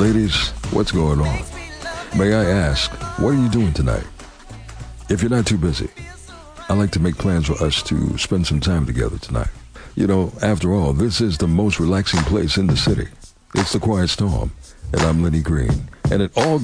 Ladies, what's going on? May I ask, what are you doing tonight? If you're not too busy, I'd like to make plans for us to spend some time together tonight. You know, after all, this is the most relaxing place in the city. It's the Quiet Storm, and I'm Lenny Green. And it all